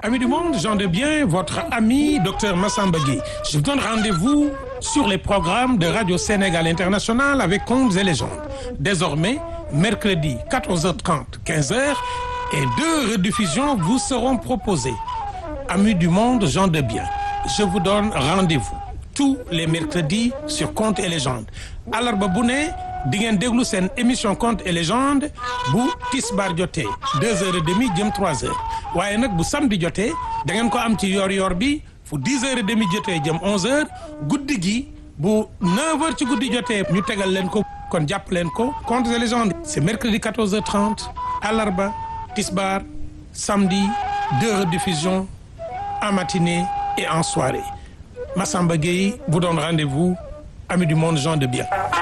Amis du monde, Jean de Bien, votre ami Dr Massamba Gueye. Je vous donne rendez-vous sur les programmes de Radio Sénégal International avec Contes et légendes. Désormais, mercredi 14h30, 15h et 2 rediffusions vous seront proposées. Amis du monde, Jean de Bien, je vous donne rendez-vous tous les mercredis sur Contes et légendes. Alarba bu ne di ngeen déglu seen émission Contes et légendes bu tisbaar jotee 2h30 jëm 3h waaye nag bu samedi jotee da ngeen ko am ci yor-yor bi fu 10h30 jotee jëm 11h guddi gi bu 9h ci guddi jotee ñu tegal leen ko kon jàpp leen ko Contes et légendes c'est mercredi 14h30 alarba tisbaar samedi 2 rediffusions en matinée et en soirée. Massamba Gueye vous donne rendez-vous. Amis du monde, Jean de Bien.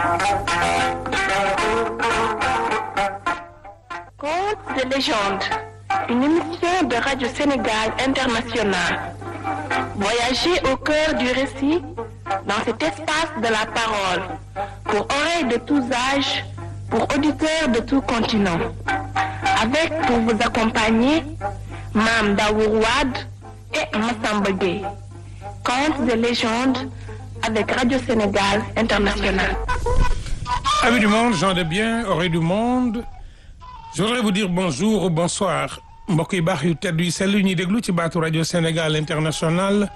Contes de légende, une émission de Radio Sénégal International. Voyagez au cœur du récit dans cet espace de la parole, pour oreilles de tous âges, pour auditeurs de tout continent. Avec pour vous accompagner, Mame Daour Wade et Massamba Gueye. Contes de légende avec Radio Sénégal International. Amis du monde, gens de bien, oreilles du monde, je voudrais vous dire bonjour ou bonsoir mbokk yi baax yu tedd yu sell ñuy déglu ci baatu Radio Sénégal International.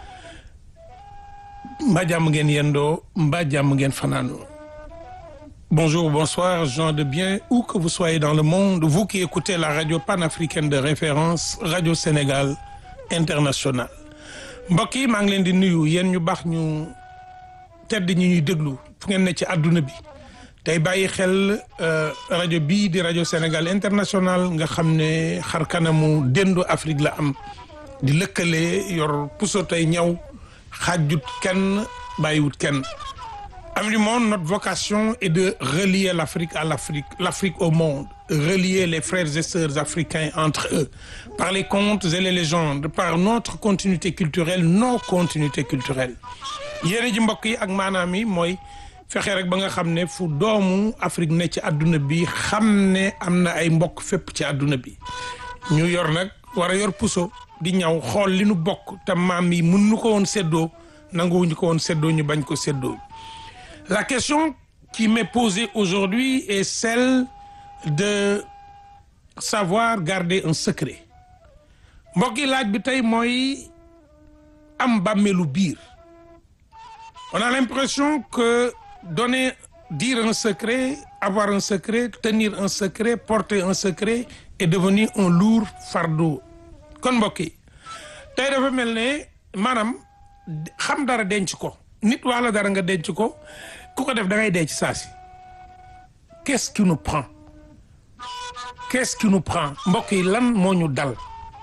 Mbaa jàmm ngeen yendoo, mbaa jàmm ngeen fanaanoo. Bonjour ou bonsoir, gens de bien, où que vous soyez dans le monde, vous qui écoutez la radio panafricaine de référence, Radio Sénégal International. Mbokk yi maa ngi leen di nuyu yéen ñu baax ñu tedd ñi ñuy déglu fu ngeen ne ci àdduna bi tey bàyyi xel rajo bii di rajo Sénégal International nga xam ne xar kanamu dendu Afrique la am di lëkkale yor puso tey ñaw xaajut kenn bàyyiwut kenn. Amis du monde, notre vocation est de relier l'Afrique à l'Afrique, l'Afrique au monde, relier les frères et sœurs africains entre eux, par les contes et les légendes, par notre continuité culturelle, nos continuités culturelles. Yéene ji mbokk yi ak maanaam yi mooy fexe rek ba nga xam ne fu doomu Afrique ne ci àdduna bi xam ne am na ay mbokk fépp ci àdduna bi ñu yor nag war a yor puso di ñaw xool li nu bokk te maam yi mun nu ko woon séddoo nanguwuñu ko woon séddoo ñu bañ ko séddoo. La question qui m'est posée aujourd'hui est celle de savoir garder un secret. Mbokk yi laaj bi tey mooy am bàmmeelu biir. On a l'impression que dire un secret, avoir un secret, tenir un secret, porter un secret est devenu un lourd fardeau. Kon mbokk yi tey dafa mel ne maanaam xam dara denc ko nit wala dara nga denc ko ku ko def da ngay dee ci saa si. Qu'est-ce qui nous prend? Qu'est-ce qui nous prend? Mbokk yi lan moo ñu dal?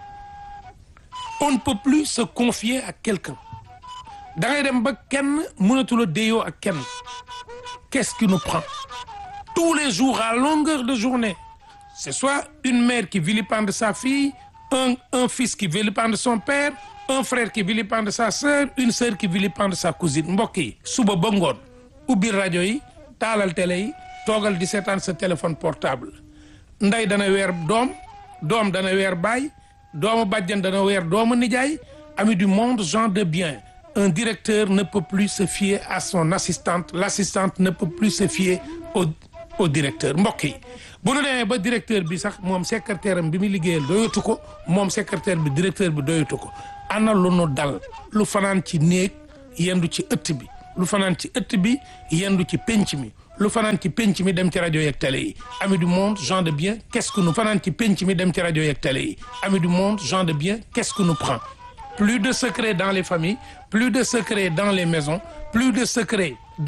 On ne peut plus se confier à quelqu'un. Da ngay dem ba kenn mënatula déyoo ak kenn. Qu'est-ce qui nous prend? Tous les jours à longueur de journée, c'est soit une mère qui vilipende sa fille, un fils qui vilipende son père, un frère qui vilipende sa sœur, une sœur qui vilipende sa cousine. Mbokk yi suba ba ngoon ubbi rajo yi taalal télé yi toogal di seetaan sa téléphone portable. Ndey dana weer doom, doom dana weer baay, doomu bàjjan dana weer doomu nijaay. Amis du monde, gens de bien. Un directeur ne peut plus se fier à son assistante, l'assistante ne peut plus se fier au directeur. Mbokk yi bu nu demee ba directeur bi sax moom secrétaire am bi muy liggéeyal doyatu ko moom secrétaire bi directeur bi doyatu ko. Ana lu nu dal lu fanaan ci néeg yendu ci ëtt bi lu fanaan ci ëtt bi yendu ci penc mi lu fanaan ci penc mi dem ci rajo yeeg télé yi. Amis du monde, gens de bien, qu'est-ce que nous fanaan ci penc mi dem ci rajo yeeg télé yi. Amis du monde, gens de bien, qu'est-ce que nous prend? Plus de secrets dans les familles, plus de secrets dans les maisons, plus de secrets